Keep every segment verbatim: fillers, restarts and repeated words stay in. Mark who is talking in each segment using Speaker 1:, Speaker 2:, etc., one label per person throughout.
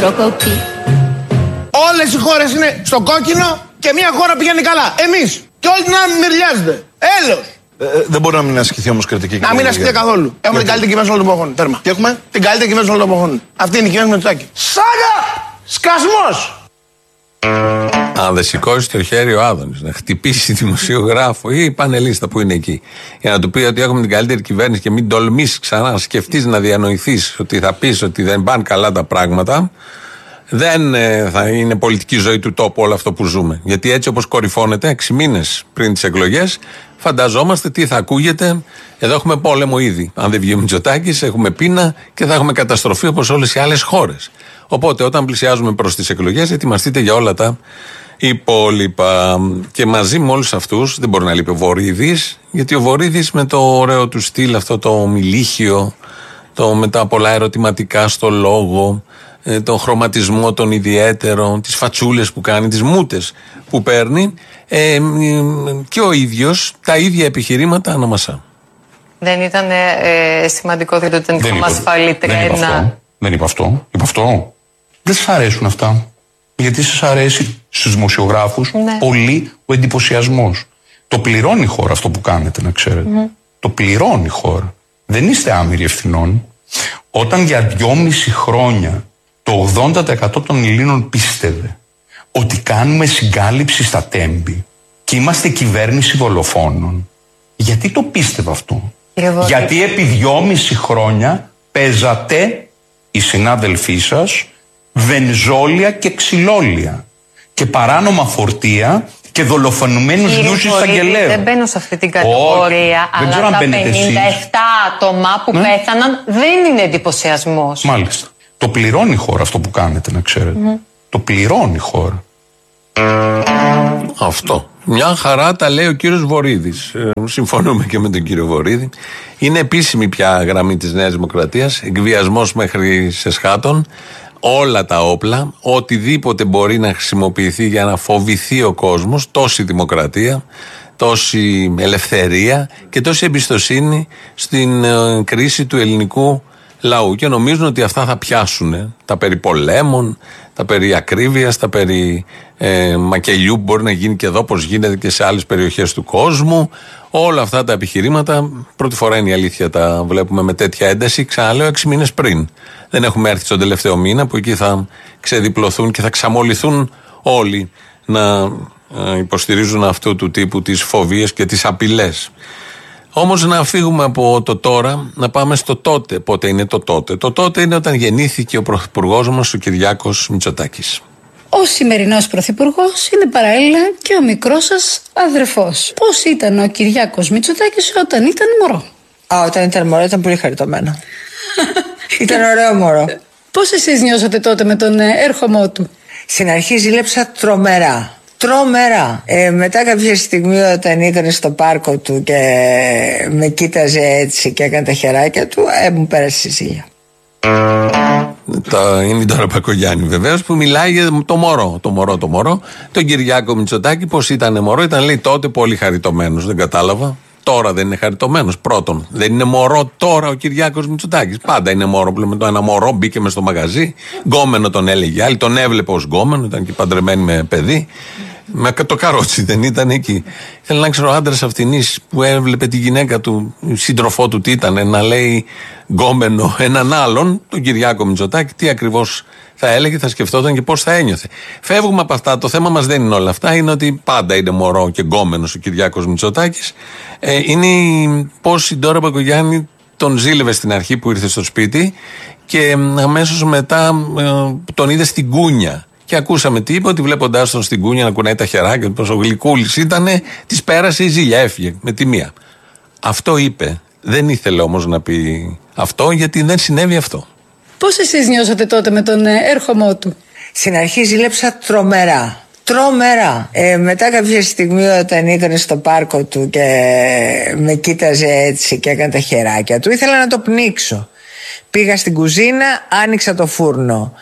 Speaker 1: προκοπή.
Speaker 2: Όλες οι χώρες είναι στο κόκκινο και μια χώρα πηγαίνει καλά. Εμείς. Και όλοι την άλλη μυριάζονται. Έλεος.
Speaker 3: Ε, δεν μπορεί να μην ασκηθεί όμως κριτική.
Speaker 2: Να μην ασκηθεί καθόλου. Έχουμε την καλύτερη κυβέρνηση όλων των εποχών. Τέρμα. Τι έχουμε? Την καλύτερη κυβέρνηση όλων των εποχών. Αυτή είναι η κυβέρνηση Μητσοτάκη. Σάγα! Σκασμός!
Speaker 4: Αν δεν σηκώσει το χέρι ο Άδωνης να χτυπήσει δημοσιογράφο ή πανελίστα που είναι εκεί, για να του πει ότι έχουμε την καλύτερη κυβέρνηση και μην τολμήσει ξανά να σκεφτείς να διανοηθείς ότι θα πεις ότι δεν πάνε καλά τα πράγματα, δεν ε, θα είναι πολιτική ζωή του τόπου όλο αυτό που ζούμε. Γιατί έτσι όπως κορυφώνεται, έξι μήνες πριν τις εκλογές, φανταζόμαστε τι θα ακούγεται. Εδώ έχουμε πόλεμο ήδη. Αν δεν βγει ο Μητσοτάκης, έχουμε πείνα και θα έχουμε καταστροφή όπως όλες οι άλλες χώρες. Οπότε, όταν πλησιάζουμε προς τις εκλογές, ετοιμαστείτε για όλα τα υπόλοιπα. Και μαζί με όλους αυτούς, δεν μπορεί να λείπει ο Βορίδης, γιατί ο Βορίδης με το ωραίο του στυλ, αυτό το μιλίχιο, το με τα πολλά ερωτηματικά στο λόγο, τον χρωματισμό τον ιδιαίτερο, τις φατσούλες που κάνει, τις μούτες που παίρνει, ε, και ο ίδιος τα ίδια επιχειρήματα αναμασά.
Speaker 5: Δεν ήταν ε, σημαντικό ότι δεν είχαμε ασφαλή τρένα.
Speaker 6: Δεν είπα αυτό. Είπα αυτό. Δεν σας αρέσουν αυτά. Γιατί σας αρέσει στους δημοσιογράφους, ναι, πολύ ο εντυπωσιασμός. Το πληρώνει η χώρα αυτό που κάνετε, να ξέρετε. Mm. Το πληρώνει η χώρα. Δεν είστε άμυροι ευθυνών. Όταν για δυόμιση χρόνια το ογδόντα τοις εκατό των Ελλήνων πίστευε ότι κάνουμε συγκάλυψη στα τέμπη και είμαστε κυβέρνηση δολοφόνων, γιατί το πίστευε αυτό? Εγώ... Γιατί επί δυόμιση χρόνια παίζατε οι συνάδελφοί σας βενζόλια και ξυλόλια και παράνομα φορτία και δολοφονημένους γιους εισαγγελέων.
Speaker 5: Δεν μπαίνω σε αυτή την κατηγορία, oh, αλλά τα πενήντα επτά άτομα που ναι. πέθαναν δεν είναι εντυπωσιασμός.
Speaker 6: Μάλιστα. Το πληρώνει η χώρα αυτό που κάνετε, να ξέρετε. Mm. Το πληρώνει η χώρα.
Speaker 4: Αυτό. Μια χαρά τα λέει ο κύριος Βορίδης. Ε, συμφωνούμε και με τον κύριο Βορίδη. Είναι επίσημη πια γραμμή της Νέας Δημοκρατίας. Εκβιασμός μέχρι σε σχάτων. Όλα τα όπλα, οτιδήποτε μπορεί να χρησιμοποιηθεί για να φοβηθεί ο κόσμος, τόση δημοκρατία, τόση ελευθερία και τόση εμπιστοσύνη στην ε, κρίση του ελληνικού λαού. Και νομίζουν ότι αυτά θα πιάσουν τα περί πολέμων, τα περί ακρίβειας, τα περί ε, μακελιού που μπορεί να γίνει και εδώ, όπως γίνεται και σε άλλες περιοχές του κόσμου. Όλα αυτά τα επιχειρήματα, πρώτη φορά είναι η αλήθεια, τα βλέπουμε με τέτοια ένταση, ξαναλέω, έξι μήνες πριν. Δεν έχουμε έρθει στον τελευταίο μήνα που εκεί θα ξεδιπλωθούν και θα ξαμολυθούν όλοι να υποστηρίζουν αυτού του τύπου τις φοβίες και τις απειλές. Όμως να φύγουμε από το τώρα, να πάμε στο τότε. Πότε είναι το τότε? Το τότε είναι όταν γεννήθηκε ο πρωθυπουργός μας, ο Κυριάκος Μητσοτάκης.
Speaker 7: Ο σημερινός πρωθυπουργός είναι παράλληλα και ο μικρός σας αδερφός. Πώς ήταν ο Κυριάκος Μητσοτάκης όταν ήταν μωρό?
Speaker 8: Α, όταν ήταν μωρό ήταν πολύ χαριτωμένο. Ήταν ωραίο μωρό.
Speaker 7: Πώς εσείς νιώσατε τότε με τον έρχομό του?
Speaker 8: Στην αρχή ζήλεψα τρομερά. Τρομερά. Ε, μετά κάποια στιγμή όταν ήταν στο πάρκο του και με κοίταζε έτσι και έκανε τα χεράκια του, ε, μου πέρασε η ζήλια.
Speaker 4: Τα, είναι τώρα Πακογιάννη βεβαίως που μιλάει για το μωρό, το μωρό, το μωρό. Τον Κυριάκο Μητσοτάκη πώς ήταν μωρό? Ήταν, λέει, τότε πολύ χαριτωμένος. Δεν κατάλαβα. Τώρα δεν είναι χαριτωμένος. Πρώτον, δεν είναι μωρό τώρα ο Κυριάκος Μητσοτάκης. Πάντα είναι μωρό. Με το ένα μωρό μπήκε μες στο μαγαζί. Γκόμενο τον έλεγε άλλη. Τον έβλεπε ως γκόμενο. Ήταν και παντρεμένη με παιδί. Με το καρότσι δεν ήταν εκεί. Ήθελα να ξέρω ο άντρας αυτινής που έβλεπε τη γυναίκα του, σύντροφό του, τι ήταν, να λέει γκόμενο έναν άλλον, τον Κυριάκο Μητσοτάκη, τι ακριβώς θα έλεγε, θα σκεφτόταν και πώς θα ένιωθε. Φεύγουμε από αυτά. Το θέμα μας δεν είναι όλα αυτά. Είναι ότι πάντα είναι μωρό και γκόμενος ο Κυριάκος Μητσοτάκης. Ε, είναι πώς η Ντόρα Μπακογιάννη τον ζήλευε στην αρχή που ήρθε στο σπίτι και αμέσως μετά ε, τον είδε στην κούνια. Και ακούσαμε τι είπε, ότι βλέποντάς τον στην κούνια να κουνάει τα χεράκια, πως ο γλυκούλης ήτανε, της πέρασε η ζήλια, έφυγε με τη μία. Αυτό είπε. Δεν ήθελε όμως να πει αυτό, γιατί δεν συνέβη αυτό.
Speaker 7: Πώς εσείς νιώσατε τότε με τον έρχομό του?
Speaker 8: Στην αρχή ζήλεψα τρομερά. Τρομερά. Ε, μετά κάποια στιγμή όταν ήταν στο πάρκο του και με κοίταζε έτσι και έκανε τα χεράκια του, ήθελα να το πνίξω. Πήγα στην κουζίνα, άνοιξα το φούρνο.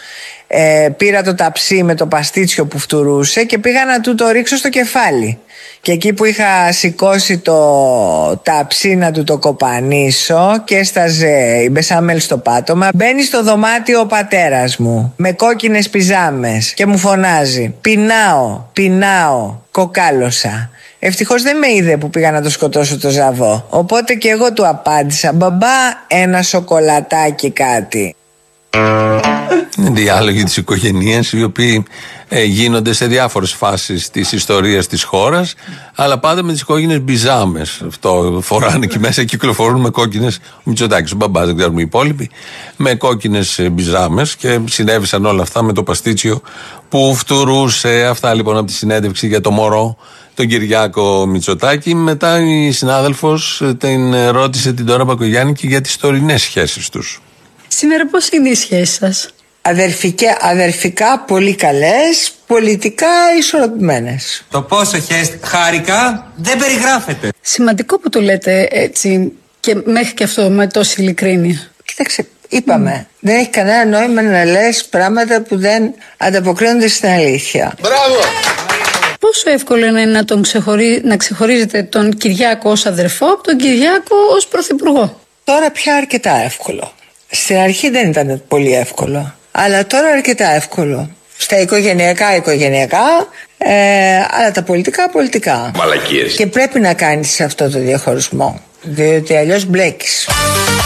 Speaker 8: ε, πήρα το ταψί με το παστίτσιο που φτουρούσε και πήγα να του το ρίξω στο κεφάλι. Και εκεί που είχα σηκώσει το ταψί να του το κοπανίσω και έσταζε η μπεσάμελ στο πάτωμα, μπαίνει στο δωμάτιο ο πατέρας μου με κόκκινες πιζάμες και μου φωνάζει «Πεινάω, πεινάω, κοκάλωσα». Ευτυχώς δεν με είδε που πήγα να το σκοτώσω το ζαβό. Οπότε και εγώ του απάντησα «Μπαμπά, ένα σοκολατάκι κάτι».
Speaker 4: Διάλογοι της οικογένειας, οι οποίοι ε, γίνονται σε διάφορες φάσεις της ιστορίας της χώρας, αλλά πάντα με τις κόκκινες μπιζάμες. Αυτό φοράνε εκεί μέσα, κυκλοφορούν με κόκκινες. Ο Μητσοτάκης, ο μπαμπάς, δεν ξέρουμε οι υπόλοιποι, με κόκκινες μπιζάμες, και συνέβησαν όλα αυτά με το παστίτσιο που φτουρούσε. Αυτά λοιπόν από τη συνέντευξη για το μωρό, τον Κυριάκο Μητσοτάκη. Μετά η συνάδελφος την ρώτησε την Ντόρα Μπακογιάννη και για τις τωρινές σχέσεις τους.
Speaker 7: Σήμερα πώς είναι οι σχέσεις σας?
Speaker 8: Αδερφικά, αδερφικά πολύ καλές, πολιτικά ισορροπημένες.
Speaker 1: Το πόσο χάρηκα δεν περιγράφεται.
Speaker 7: Σημαντικό που το λέτε έτσι και μέχρι και αυτό με τόση ειλικρίνεια.
Speaker 8: Κοίταξε, είπαμε, mm. δεν έχει κανένα νόημα να λες πράγματα που δεν ανταποκρίνονται στην αλήθεια.
Speaker 2: Μπράβο!
Speaker 7: Πόσο εύκολο είναι να, τον ξεχωρί... να ξεχωρίζετε τον Κυριάκο ως αδερφό από τον Κυριάκο ως πρωθυπουργό?
Speaker 8: Τώρα πια αρκετά εύκολο. Στην αρχή δεν ήταν πολύ εύκολο, αλλά τώρα αρκετά εύκολο. Στα οικογενειακά, οικογενειακά, ε, αλλά τα πολιτικά, πολιτικά.
Speaker 9: Μαλακίες.
Speaker 8: Και πρέπει να κάνεις αυτό το διαχωρισμό, διότι αλλιώς μπλέκεις.